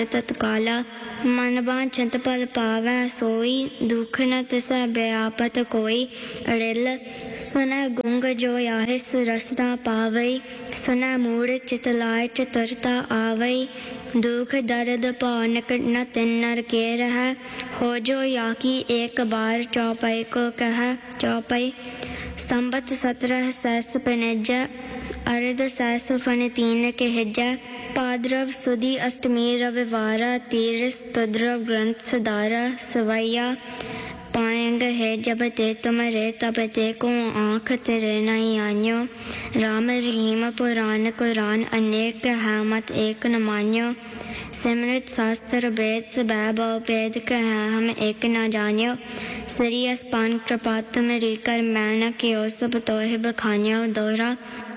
तत्काला मन बांछत फल पावै सोई दुख न तिसै व्यापत कोई अड़िल सुनै गुंग जो याहिस रसना पावई सुनै मूढ़ चित लाय चतुरता आवई दुख दर्द भौ निकट न तिन नर के रह हो जो याकी एक बार चौपाई को कह चौपाई संबत 17 सहस पनिज अर्ध सहस फन 3 के हिज पाद्रव सुदी अष्टमी रविवार तीरस तुद्रव ग्रंथ सदारा सवैया पाएंग है जब ते तुम रे तब ते को आँख तेरे नहीं आन्यो राम रहीम पुराण कुरान अनेक है मत एक न मान्यो सिमृत शास्त्र वेद सबैभव भेद कह हम एक न जान्यो श्री अस्पान कृपा तुम री कर मैं न कियो सब तोहे बखान्यो दोहरा